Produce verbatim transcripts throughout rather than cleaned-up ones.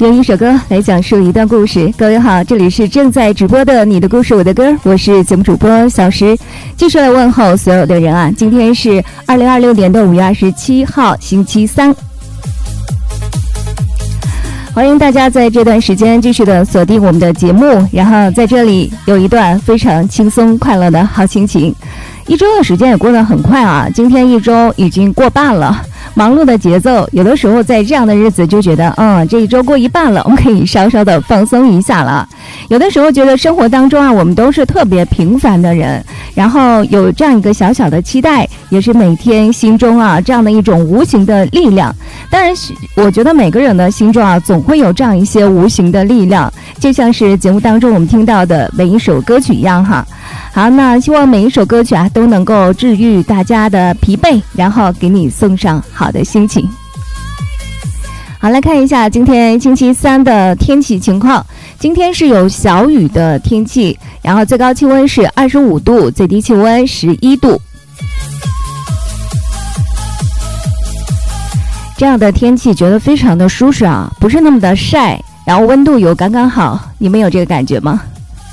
用一首歌来讲述一段故事。各位好，这里是正在直播的你的故事我的歌，我是节目主播小石，继续来问候所有的人啊。今天是二零二六年的五月二十七号星期三，欢迎大家在这段时间继续的锁定我们的节目，然后在这里有一段非常轻松快乐的好心情。一周的时间也过得很快啊，今天一周已经过半了，忙碌的节奏，有的时候在这样的日子就觉得，嗯，这一周过一半了，我们可以稍稍的放松一下了。有的时候觉得生活当中啊，我们都是特别平凡的人，然后有这样一个小小的期待，也是每天心中啊这样的一种无形的力量。当然我觉得每个人的心中啊总会有这样一些无形的力量，就像是节目当中我们听到的每一首歌曲一样哈。好，那希望每一首歌曲啊都能够治愈大家的疲惫，然后给你送上好的心情。好，来看一下今天星期三的天气情况。今天是有小雨的天气，然后最高气温是二十五度，最低气温十一度。这样的天气觉得非常的舒适啊，不是那么的晒，然后温度有刚刚好，你们有这个感觉吗？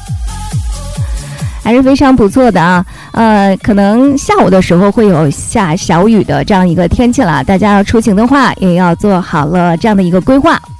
还是非常不错的啊。呃，可能下午的时候会有下小雨的这样一个天气了，大家要出行的话也要做好了这样的一个规划。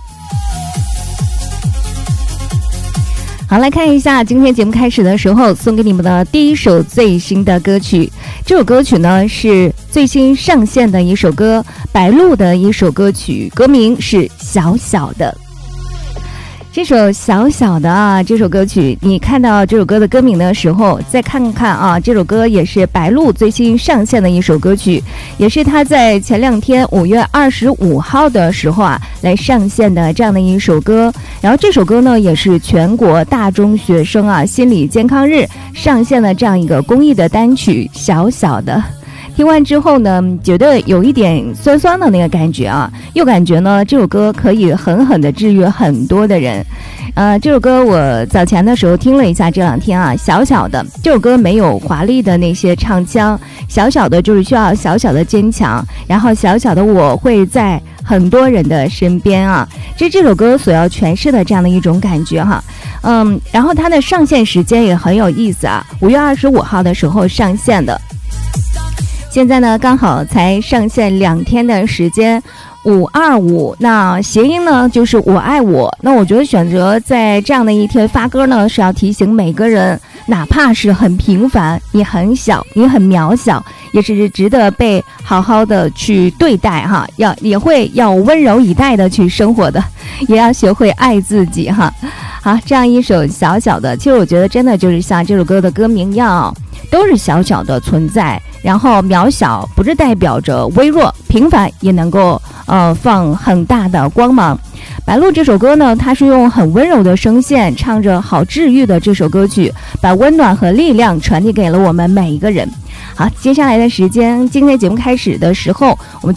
好，来看一下今天节目开始的时候送给你们的第一首最新的歌曲。这首歌曲呢是最新上线的一首歌，白鹿的一首歌曲，歌名是小小的。这首小小的啊，这首歌曲你看到这首歌的歌名的时候再看看啊，这首歌也是白鹿最新上线的一首歌曲，也是他在前两天五月二十五号的时候啊来上线的这样的一首歌。然后这首歌呢也是全国大中学生啊心理健康日上线的这样一个公益的单曲小小的。听完之后呢，觉得有一点酸酸的那个感觉啊，又感觉呢这首歌可以狠狠的治愈很多的人。呃，这首歌我早前的时候听了一下，这两天啊，小小的这首歌没有华丽的那些唱腔，小小的就是需要小小的坚强，然后小小的我会在很多人的身边啊，这是这首歌所要诠释的这样的一种感觉哈。嗯，然后它的上线时间也很有意思啊，五月二十五号的时候上线的。现在呢刚好才上线两天的时间，五二五，那谐音呢就是我爱我。那我觉得选择在这样的一天发歌呢，是要提醒每个人，哪怕是很平凡，你很小，你很渺小，也是值得被好好的去对待哈，要也会要温柔以待的去生活的，也要学会爱自己哈。好，这样一首小小的，其实我觉得真的就是像这首歌的歌名一样，都是小小的存在，然后渺小不是代表着微弱，平凡也能够呃放很大的光芒。白鹿这首歌呢，它是用很温柔的声线唱着好治愈的这首歌曲，把温暖和力量传递给了我们每一个人。好，接下来的时间，今天节目开始的时候，我们就